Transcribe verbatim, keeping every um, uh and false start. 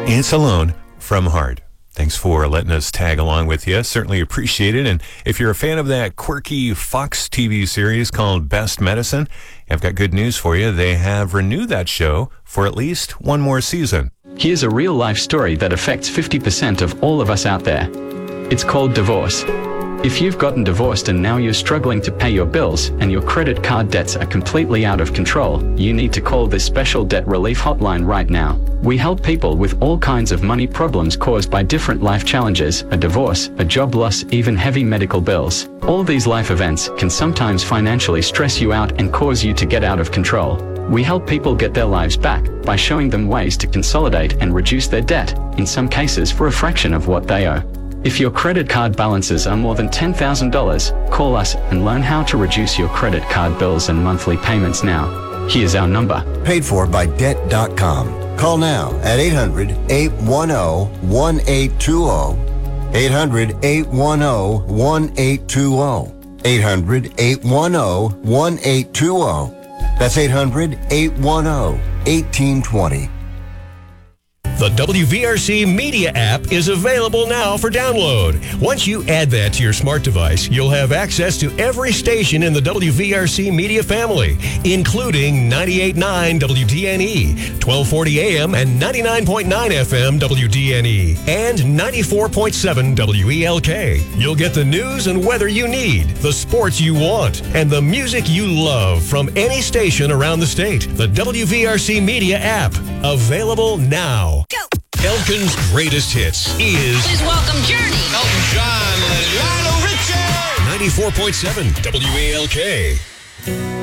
It's Alone from Heart. Thanks for letting us tag along with you. Certainly appreciate it. And if you're a fan of that quirky Fox T V series called Best Medicine, I've got good news for you. They have renewed that show for at least one more season. Here's a real-life story that affects fifty percent of all of us out there. It's called divorce. If you've gotten divorced and now you're struggling to pay your bills and your credit card debts are completely out of control, you need to call this special debt relief hotline right now. We help people with all kinds of money problems caused by different life challenges, a divorce, a job loss, even heavy medical bills. All these life events can sometimes financially stress you out and cause you to get out of control. We help people get their lives back by showing them ways to consolidate and reduce their debt, in some cases for a fraction of what they owe. If your credit card balances are more than ten thousand dollars, call us and learn how to reduce your credit card bills and monthly payments now. Here's our number. Paid for by debt dot com. Call now at eight hundred, eight one zero, one eight two zero. eight hundred, eight one zero, one eight two zero. eight hundred, eight one zero, one eight two zero. That's eight hundred, eight one zero, one eight two zero. The W V R C Media app is available now for download. Once you add that to your smart device, you'll have access to every station in the W V R C Media family, including ninety-eight point nine W D N E, twelve forty A M and ninety-nine point nine F M W D N E, and ninety-four point seven W E L K. You'll get the news and weather you need, the sports you want, and the music you love from any station around the state. The W V R C Media app, available now. Go. Elkin's greatest hits is... Please welcome Journey. Elton John, Lionel Richie. ninety-four point seven W E L K.